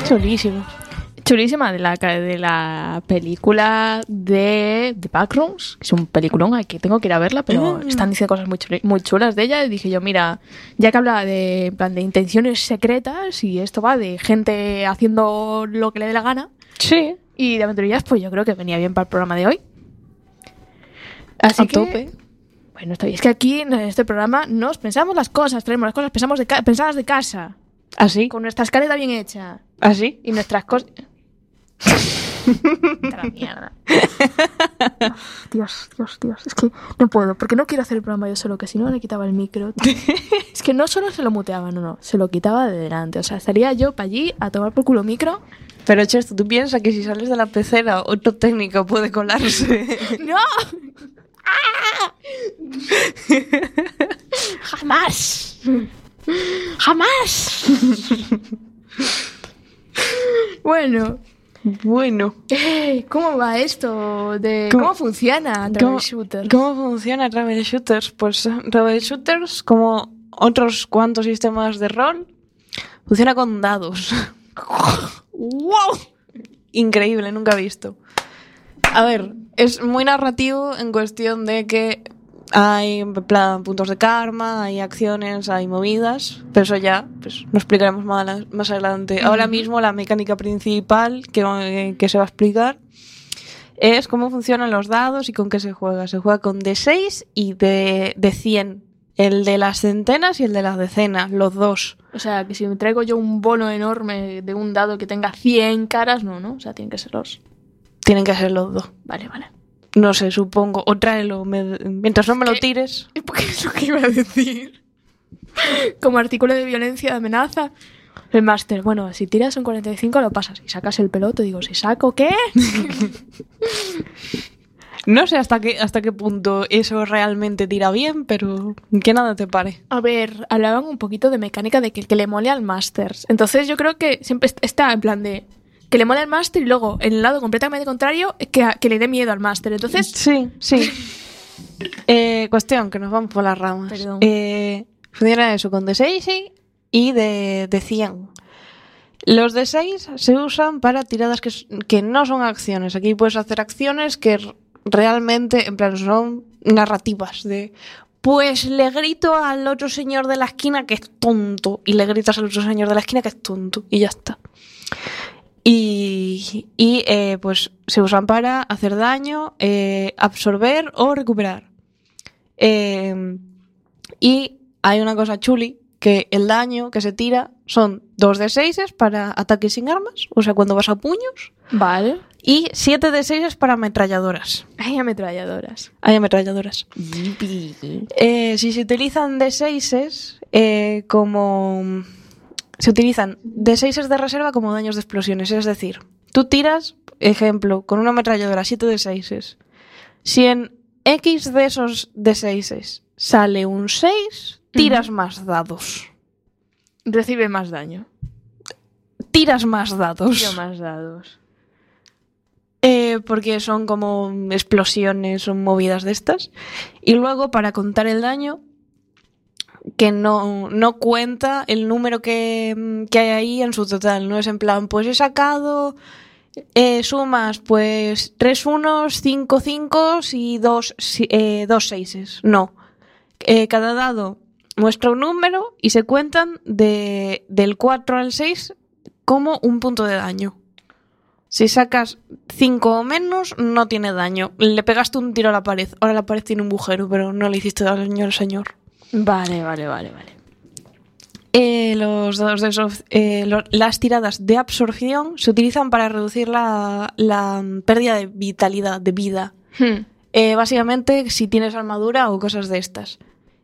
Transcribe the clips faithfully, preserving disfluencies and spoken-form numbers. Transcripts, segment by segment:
Chulísimo. Chulísima de la, de la película de The Backrooms, que es un peliculón, aquí tengo que ir a verla, pero mm. están diciendo cosas muy, chul- muy chulas de ella. Y dije yo, mira, ya que habla de, en plan, de intenciones secretas y esto va de gente haciendo lo que le dé la gana, sí, y de aventurillas, pues yo creo que venía bien para el programa de hoy. Así a que, tope. Bueno, está bien. Es que aquí en este programa nos pensamos las cosas, traemos las cosas pensamos de ca- pensadas de casa. ¿Así? Con nuestra escaleta bien hecha. ¿Así? Y nuestras cosas... la mierda. Dios, Dios, Dios. Es que no puedo, porque no quiero hacer el programa yo solo, que si no le quitaba el micro. Es que no solo se lo muteaba, no, no, se lo quitaba de delante. O sea, estaría yo para allí a tomar por culo micro. Pero, Chesto, ¿tú piensas que si sales de la pecera otro técnico puede colarse? ¡No! ¡Ah! ¡Jamás! ¡Jamás! Bueno... Bueno. Eh, ¿Cómo va esto? De ¿Cómo, ¿Cómo funciona Travel Shooters? ¿Cómo funciona Travel Shooters? Pues Travel Shooters, como otros cuantos sistemas de rol, funciona con dados. ¡Wow! Increíble, nunca he visto. A ver, es muy narrativo en cuestión de que hay en plan puntos de karma, hay acciones, hay movidas, pero eso ya pues lo explicaremos más, más adelante. Uh-huh. Ahora mismo la mecánica principal que, que se va a explicar es cómo funcionan los dados y con qué se juega. Se juega con de seis y de, de cien. El de las centenas y el de las decenas, los dos. O sea, que si me traigo yo un bono enorme de un dado que tenga cien caras, no, ¿no? O sea, tienen que ser los... Tienen que ser los dos. Vale, vale. No sé, supongo. O tráelo. Me, mientras no me lo tires. ¿Por qué es lo que iba a decir? Como artículo de violencia, de amenaza. El máster, bueno, si tiras un cuarenta y cinco lo pasas. Y sacas el peloto, digo, ¿si saco qué? No sé hasta qué, hasta qué punto eso realmente tira bien, pero que nada te pare. A ver, hablaban un poquito de mecánica de que el que le mole al máster. Entonces yo creo que siempre está en plan de... que le mola el máster y luego, en el lado completamente contrario, que, que le dé miedo al máster. Entonces... Sí, sí. eh, cuestión, que nos vamos por las ramas. Perdón. Eh, funciona eso con de seis y de, de cien. Los de seis se usan para tiradas que, que no son acciones. Aquí puedes hacer acciones que realmente, en plan, son narrativas de... Pues le grito al otro señor de la esquina que es tonto. Y le gritas al otro señor de la esquina que es tonto. Y ya está. Y, y eh, pues se usan para hacer daño, eh, absorber o recuperar. Eh, y hay una cosa chuli, que el daño que se tira son dos de seis para ataques sin armas, o sea, cuando vas a puños. Vale. Y siete de seis para ametralladoras. Hay ametralladoras. Hay ametralladoras. eh, si se utilizan de seis eh, como... Se utilizan de seis de reserva como daños de explosiones. Es decir, tú tiras, ejemplo, con una ametralladora siete de seis. Si en X de esos de seis sale un seis, tiras uh-huh. más dados. Recibe más daño. Tiras más dados. Tiro más dados. Eh, porque son como explosiones, son movidas de estas. Y luego, para contar el daño, que no, no cuenta el número que, que hay ahí en su total. No es en plan, pues he sacado eh, sumas, pues tres unos, cinco cinco y dos, eh, dos seises. No. Eh, cada dado muestra un número y se cuentan de, del cuatro al seis como un punto de daño. Si sacas cinco o menos, no tiene daño. Le pegaste un tiro a la pared. Ahora la pared tiene un agujero, pero no le hiciste daño al señor. Vale, vale, vale, vale. Eh, los dados de sof- eh, lo, las tiradas de absorción se utilizan para reducir la, la pérdida de vitalidad, de vida. Hmm. Eh, básicamente, si tienes armadura o cosas de estas.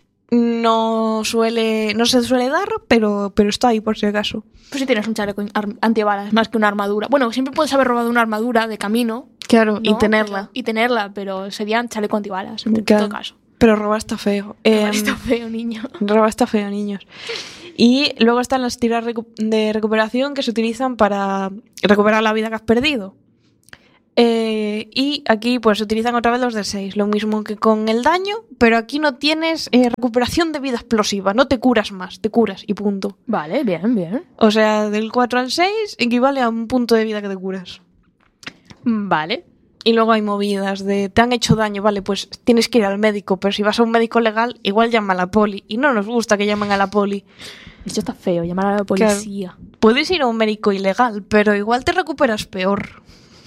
No suele, no se suele dar, pero, pero está ahí por si acaso. Pues si tienes un chaleco ar- antibalas más que una armadura. Bueno, siempre puedes haber robado una armadura de camino. Claro, ¿no? y tenerla. Pero, y tenerla, pero serían chaleco antibalas en claro. todo caso. Pero robar está feo. Robar eh, está feo, niño. Robar está feo, niños. Y luego están las tiras recu- de recuperación que se utilizan para recuperar la vida que has perdido. Eh, y aquí pues utilizan otra vez los de seis, lo mismo que con el daño, pero aquí no tienes eh, recuperación de vida explosiva, no te curas más, te curas y punto. Vale, bien, bien. O sea, del cuatro al seis equivale a un punto de vida que te curas. Vale. Y luego hay movidas de te han hecho daño, vale, pues tienes que ir al médico, pero si vas a un médico legal, igual llama a la poli. Y no nos gusta que llamen a la poli. Esto está feo, llamar a la policía. Claro. Puedes ir a un médico ilegal, pero igual te recuperas peor.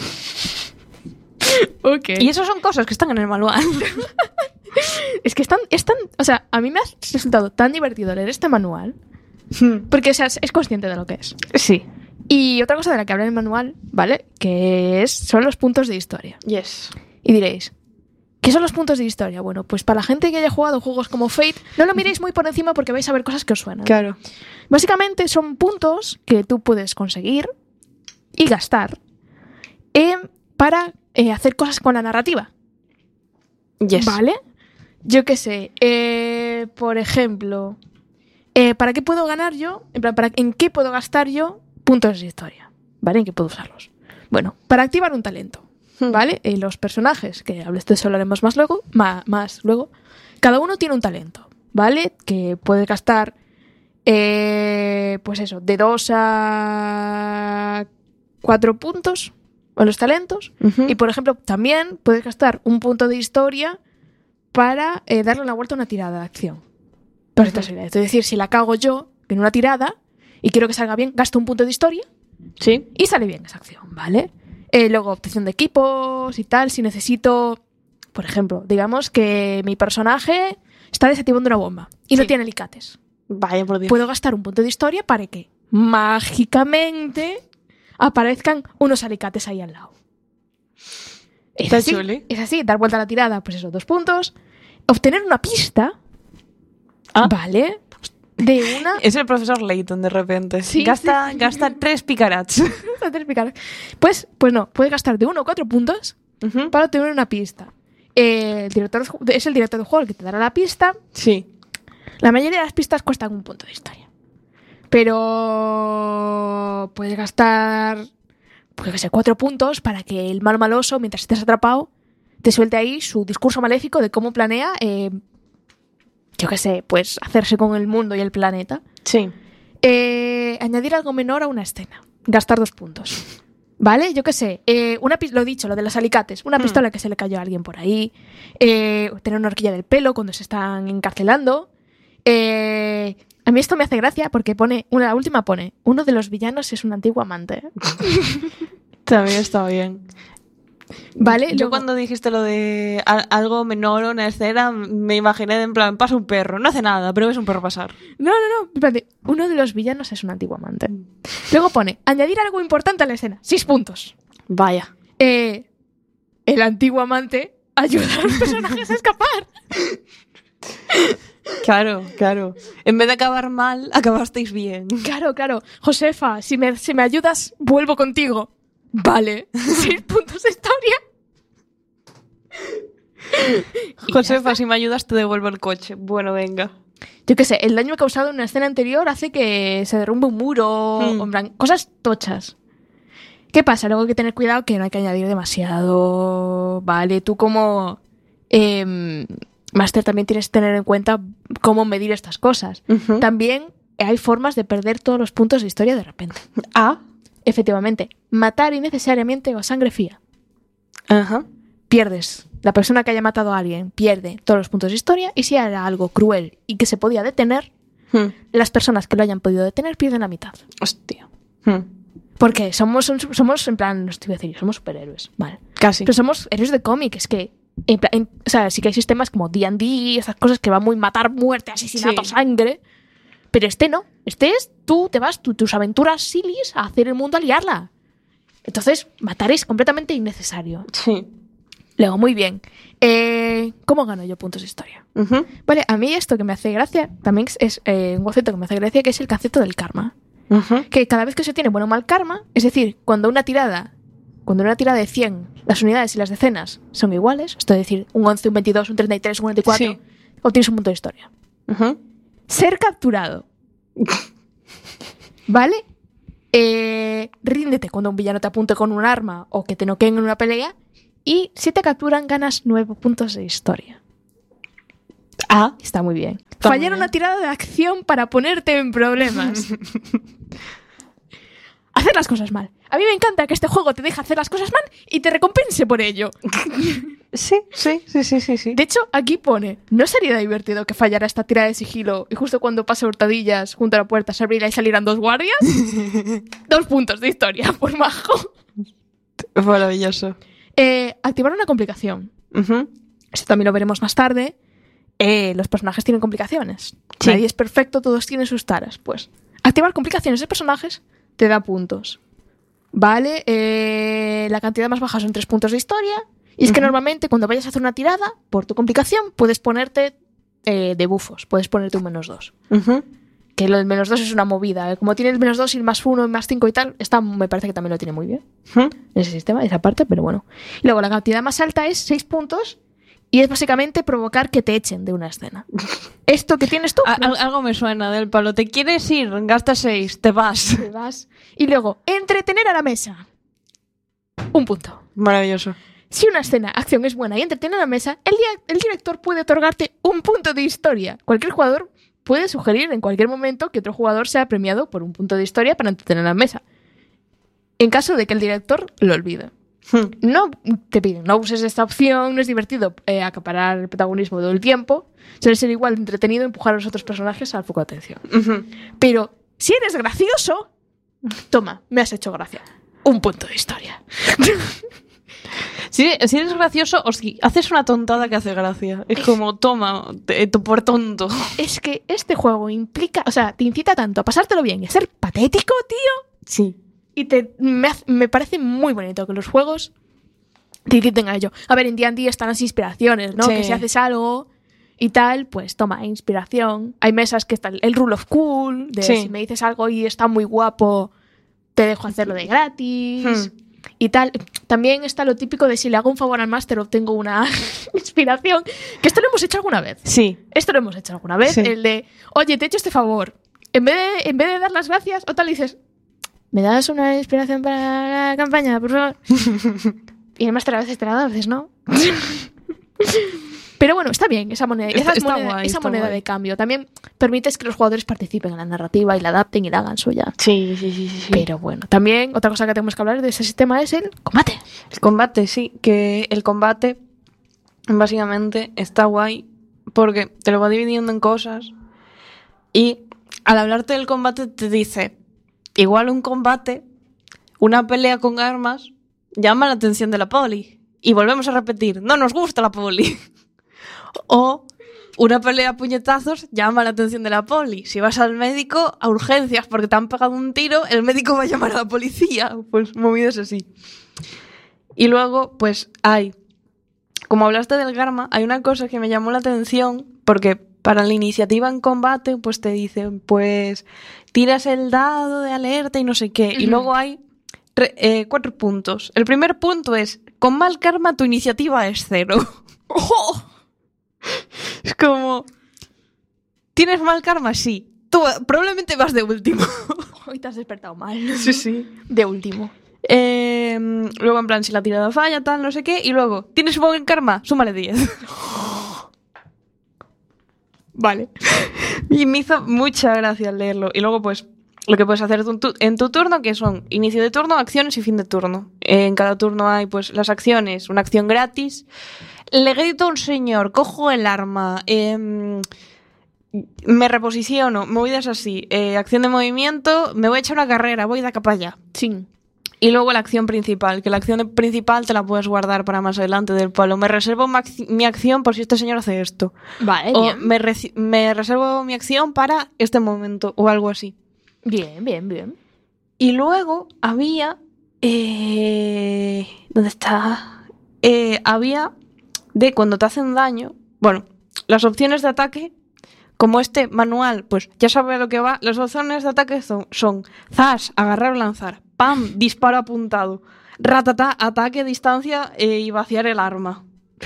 Ok. Y eso son cosas que están en el manual. Es que están, están, o sea, a mí me ha resultado tan divertido leer este manual, porque o sea, es consciente de lo que es. Sí. Y otra cosa de la que habla el manual, ¿vale? Que es, son los puntos de historia. Yes. Y diréis, ¿qué son los puntos de historia? Bueno, pues para la gente que haya jugado juegos como Fate, no lo miréis muy por encima porque vais a ver cosas que os suenan. Claro. Básicamente son puntos que tú puedes conseguir y gastar eh, para eh, hacer cosas con la narrativa. Yes. ¿Vale? Yo qué sé, eh, por ejemplo, eh, ¿para qué puedo ganar yo? En plan, ¿para, ¿en qué puedo gastar yo puntos de historia? ¿Vale? ¿En qué puedo usarlos? Bueno, para activar un talento, ¿vale? Eh, los personajes, que de eso hablaremos más luego, más, más luego, cada uno tiene un talento, ¿vale? Que puede gastar, eh, pues eso, de dos a cuatro puntos en los talentos. Uh-huh. Y, por ejemplo, también puedes gastar un punto de historia para eh, darle una vuelta a una tirada de acción. Por esta serie. Es decir, si la cago yo en una tirada y quiero que salga bien, gasto un punto de historia. Sí. Y sale bien esa acción, ¿vale? Eh, luego, obtención de equipos y tal. Si necesito, por ejemplo, digamos que mi personaje está desactivando una bomba y Sí. no tiene alicates. Vaya por Dios. Puedo gastar un punto de historia para que mágicamente aparezcan unos alicates ahí al lado. Es Está así, chuli. es así, dar vuelta a la tirada, pues eso, dos puntos. Obtener una pista, Ah. ¿vale? De una... Es el profesor Layton de repente. Sí, gasta, sí. gasta tres picarats. Pues, pues no, puedes gastar de uno o cuatro puntos Uh-huh. para obtener una pista. Eh, el director es el director del juego el que te dará la pista. Sí. La mayoría de las pistas cuestan un punto de historia. Pero puedes gastar, pues yo qué sé, cuatro puntos para que el malo maloso, mientras estés atrapado, te suelte ahí su discurso maléfico de cómo planea, eh, yo qué sé, pues hacerse con el mundo y el planeta. Sí. Eh, añadir algo menor a una escena. Gastar dos puntos. ¿Vale? Yo qué sé. Eh, una, lo he dicho, lo de los alicates. Una Hmm. pistola que se le cayó a alguien por ahí. Eh, tener una horquilla del pelo cuando se están encarcelando. Eh, a mí esto me hace gracia porque pone, una, la última pone, uno de los villanos es un antiguo amante. También está bien. ¿Vale? Yo Luego- cuando dijiste lo de a- algo menor o una escena, me imaginé de en plan, pasa un perro. No hace nada, pero ves un perro pasar. No, no, no. Espérate. Uno de los villanos es un antiguo amante. Luego pone, añadir algo importante a la escena. Seis puntos. Vaya. Eh, el antiguo amante ayuda a los personajes a escapar. Claro, claro. En vez de acabar mal, acabasteis bien. Claro, claro. Josefa, si me, si me ayudas, vuelvo contigo. Vale. Seis puntos de historia. Y ya Josefa, si me ayudas, te devuelvo el coche. Bueno, venga. Yo qué sé, el daño causado en una escena anterior hace que se derrumbe un muro, Hmm. o en plan, cosas tochas. ¿Qué pasa? Luego hay que tener cuidado que no hay que añadir demasiado. Vale, tú como eh, máster también tienes que tener en cuenta cómo medir estas cosas. Ujú. También hay formas de perder todos los puntos de historia de repente. Ah. Efectivamente, matar innecesariamente o sangre fría. Ajá. Pierdes. La persona que haya matado a alguien pierde todos los puntos de historia y si era algo cruel y que se podía detener, Hmm. las personas que lo hayan podido detener pierden la mitad. Hostia. Hmm. Porque somos, somos en plan, no estoy a decir, somos superhéroes, vale. Casi. Pero somos héroes de cómic, es que, en plan- en- o sea, sí que hay sistemas como D and D, esas cosas que van muy matar, muerte, asesinato, Sí. sangre. Pero este no. Este es, tú te vas, tú, tus aventuras silis a hacer el mundo a liarla. Entonces, matar es completamente innecesario. Sí. Luego, muy bien. Eh, ¿Cómo gano yo puntos de historia? Ujú. Vale, a mí esto que me hace gracia también es, es, eh, un concepto que me hace gracia, que es el concepto del karma. Ujú. Que cada vez que se tiene bueno o mal karma, es decir, cuando una tirada, cuando una tirada de cien, las unidades y las decenas son iguales, esto es decir, un once, un veintidós, un treinta y tres, un cuarenta y cuatro, Sí. obtienes un punto de historia. Ujú. Ser capturado. ¿Vale? Eh, eh, ríndete cuando un villano te apunte con un arma o que te noqueen en una pelea. Y si te capturan, ganas nueve puntos de historia. Ah, está muy bien. Está Fallar muy bien. una tirada de acción para ponerte en problemas. Hacer las cosas mal. A mí me encanta que este juego te deje hacer las cosas mal y te recompense por ello. Sí, sí, sí, sí, sí, sí. De hecho, aquí pone, ¿no sería divertido que fallara esta tirada de sigilo y justo cuando pase hurtadillas junto a la puerta se abriera y salieran dos guardias? Dos puntos de historia, por majo. Maravilloso. Eh, activar una complicación. Uh-huh. Esto también lo veremos más tarde. Eh, los personajes tienen complicaciones. Sí. Nadie es perfecto, todos tienen sus taras. Pues activar complicaciones de personajes te da puntos. Vale, eh, la cantidad más baja son tres puntos de historia. Y es que Uh-huh. normalmente cuando vayas a hacer una tirada, por tu complicación, puedes ponerte eh, debuffos. Puedes ponerte un menos dos. Uh-huh. Que lo del menos dos es una movida. Como tiene el menos dos y el más uno y más cinco y tal, esta me parece que también lo tiene muy bien. Uh-huh. Ese sistema, esa parte, pero bueno. Y luego la cantidad más alta es seis puntos y es básicamente provocar que te echen de una escena. Esto que tienes tú, A- no al- algo me suena del palo. ¿Te quieres ir? Gasta seis, te vas. te vas. Y luego, entretener a la mesa. Un punto. Maravilloso. Si una escena, acción es buena y entretiene a la mesa, el, dia- el director puede otorgarte un punto de historia. Cualquier jugador puede sugerir en cualquier momento que otro jugador sea premiado por un punto de historia para entretener a la mesa. En caso de que el director lo olvide. Hmm. No te piden, no uses esta opción, no es divertido eh, acaparar el protagonismo todo el tiempo. Suele ser igual de entretenido empujar a los otros personajes al foco de atención. Uh-huh. Pero si eres gracioso, toma, me has hecho gracia. Un punto de historia. Si, si eres gracioso o si haces una tontada que hace gracia. Es como, toma, te, te por tonto. Es que este juego implica, o sea, te incita tanto a pasártelo bien y a ser patético, tío. Sí. Y te, me, hace- me parece muy bonito que los juegos te inciten a ello. A ver, en D and D están las inspiraciones, ¿no? Sí. Que si haces algo y tal, pues toma, inspiración. Hay mesas que están el rule of cool, de Sí. si me dices algo y está muy guapo, te dejo hacerlo de gratis. Hmm. Y tal. También está lo típico de si le hago un favor al máster obtengo una inspiración. Que esto lo hemos hecho alguna vez. Sí. Esto lo hemos hecho alguna vez. Sí. El de, oye, te he hecho este favor. En vez de, en vez de dar las gracias, o tal, dices, ¿me das una inspiración para la campaña, por favor? Y el máster a veces te la da, a veces no. Pero bueno, está bien esa moneda, Está- esa está moneda, guay, esa está moneda guay. de cambio. También permites que los jugadores participen en la narrativa y la adapten y la hagan suya. Sí, sí, sí, sí. Pero bueno, también otra cosa que tenemos que hablar de ese sistema es el combate. El combate, sí. Que el combate básicamente está guay porque te lo va dividiendo en cosas y al hablarte del combate te dice, igual un combate, una pelea con armas, llama la atención de la poli. Y volvemos a repetir, no nos gusta la poli. O una pelea a puñetazos llama la atención de la poli. Si vas al médico a urgencias porque te han pegado un tiro, el médico va a llamar a la policía. Pues movidas así. Y luego, pues hay, como hablaste del Garma, hay una cosa que me llamó la atención porque para la iniciativa en combate, pues te dicen, pues tiras el dado de alerta y no sé qué. Y Ujú. luego hay re- eh, cuatro puntos. El primer punto es, con mal karma tu iniciativa es cero. ¡Oh! Es como, ¿tienes mal karma? Sí. Tú eh, probablemente vas de último. Hoy te has despertado mal. Sí, sí. De último. Eh, luego, en plan, si la tirada falla, tal, no sé qué. Y luego, ¿tienes buen karma? Súmale diez. Vale. Y me hizo mucha gracia leerlo. Y luego, pues, lo que puedes hacer en tu, en tu turno, que son inicio de turno, acciones y fin de turno. Eh, en cada turno hay, pues, las acciones. Una acción gratis. Le grito a un señor, cojo el arma, eh, me reposiciono, movidas así. Eh, acción de movimiento, me voy a echar una carrera, voy de acá para allá. Sí. Y luego la acción principal, que la acción principal te la puedes guardar para más adelante del palo. Me reservo ma- mi acción por si este señor hace esto. Vale, O bien. me, reci- me reservo mi acción para este momento o algo así. Bien, bien, bien. Y luego había... Eh, ¿Dónde está? Eh, había de cuando te hacen daño... Bueno, las opciones de ataque, como este manual, pues ya sabe a lo que va. Las opciones de ataque son, son zas, agarrar o lanzar. Pam, disparo apuntado. Ratata, ataque a distancia eh, y vaciar el arma.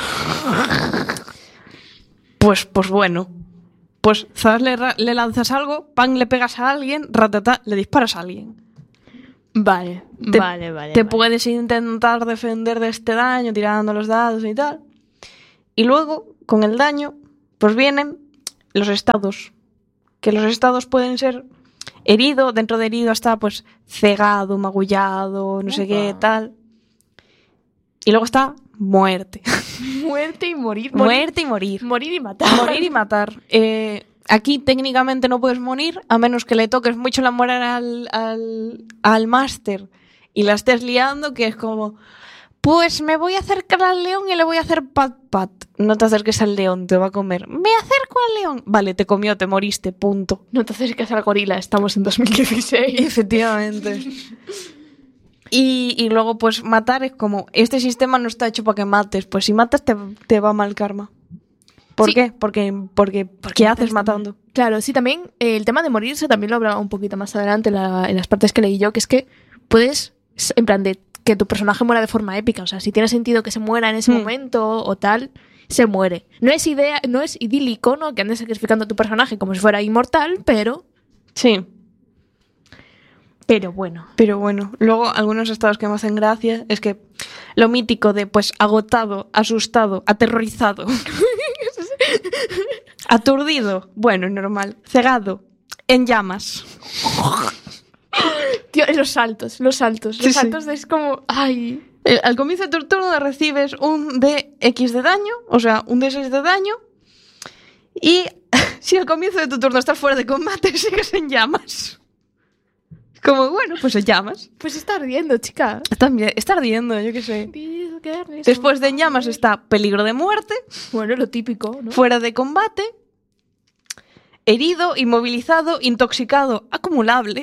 Pues, pues bueno. Pues zas le, ra- le lanzas algo, pam, le pegas a alguien, ratata, le disparas a alguien. Vale, Te- vale, vale. Te vale. puedes intentar defender de este daño tirando los dados y tal. Y luego, con el daño, pues vienen los estados. Que los estados pueden ser herido, dentro de herido está pues cegado, magullado, no sé qué, Upa. tal. Y luego está muerte. Muerte y morir. Morir, Muerte y morir. morir y matar. Morir y matar. Eh, aquí técnicamente no puedes morir a menos que le toques mucho la moral al, al, al máster y la estés liando, que es como, pues me voy a acercar al león y le voy a hacer pat pat. No te acerques al león, te va a comer. Me acerco al león. Vale, te comió, te moriste, punto. No te acerques al gorila, estamos en dos mil dieciséis. Efectivamente. Y, y luego, pues, matar es como, este sistema no está hecho para que mates. Pues si matas, te, te va mal karma. ¿Por Sí. qué? Porque, porque, ¿qué haces matas matando? Claro, sí, también eh, el tema de morirse también lo hablaba un poquito más adelante en, la- en las partes que leí yo, que es que puedes, s- en plan de que tu personaje muera de forma épica, o sea, si tiene sentido que se muera en ese Hmm. momento o tal, se muere. No es idea, no es idílico, ¿no? Que andes sacrificando a tu personaje como si fuera inmortal, pero, Sí. pero bueno. Pero bueno, luego algunos estados que me hacen gracia es que lo mítico de, pues, agotado, asustado, aterrorizado, aturdido, bueno, normal, cegado, en llamas. Tío, los saltos, los saltos, los Sí, sí. saltos es como, ay, Eh, Al comienzo de tu turno recibes un D X de daño, o sea, un D seis de daño, y si al comienzo de tu turno estás fuera de combate, sigues en llamas. Como, bueno, pues en llamas. pues está ardiendo, chica. Está, está ardiendo, yo qué sé. Después de en llamas está peligro de muerte, Bueno, lo típico, ¿no? fuera de combate, herido, inmovilizado, intoxicado, acumulable.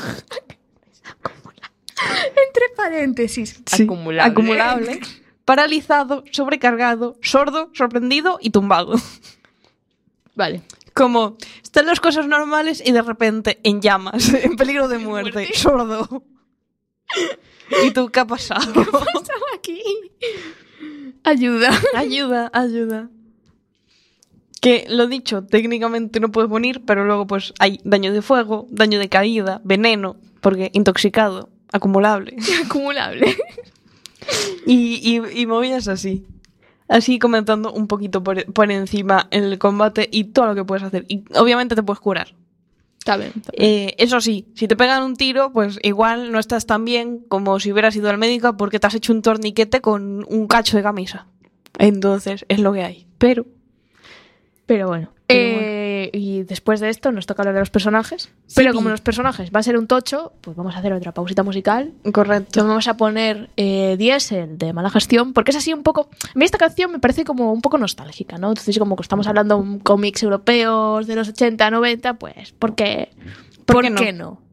Entre paréntesis, acumulable. acumulable, paralizado, sobrecargado, sordo, sorprendido y tumbado. Vale. Como están las cosas normales y de repente en llamas, en peligro de muerte, Muerte. sordo. ¿Y tú qué ha pasado? Estaba aquí. Ayuda. Ayuda, ayuda. Que lo dicho, técnicamente no puedes morir, pero luego pues hay daño de fuego, daño de caída, veneno, porque intoxicado, acumulable. Acumulable. Y, y, y movidas así. Así comentando un poquito por, por encima el combate y todo lo que puedes hacer. Y obviamente te puedes curar. Está bien. Está bien. Eh, eso sí, si te pegan un tiro, pues igual no estás tan bien como si hubieras ido al médico porque te has hecho un torniquete con un cacho de camisa. Entonces, es lo que hay. Pero, Pero bueno. Pero Eh, y después de esto nos toca hablar de los personajes. Sí, Pero pi. como los personajes va a ser un tocho, pues vamos a hacer otra pausita musical. correcto. Vamos a poner eh, Diesel de Mala Gestión, porque es así un poco... A mí esta canción me parece como un poco nostálgica, ¿no? Entonces como que estamos hablando de cómics europeos de los ochenta, noventa, pues, ¿por qué, ¿Por ¿por qué no? qué no?